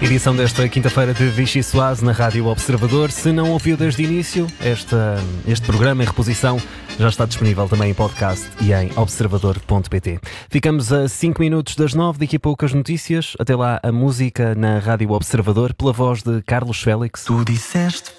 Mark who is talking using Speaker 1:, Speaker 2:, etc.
Speaker 1: Edição desta quinta-feira de Vichy Soase na Rádio Observador. Se não ouviu desde o início, este programa em reposição já está disponível também em podcast e em observador.pt. Ficamos a 5 minutos das 9, daqui a pouco as notícias. Até lá, a música na Rádio Observador pela voz de Carlos Félix.
Speaker 2: Tu disseste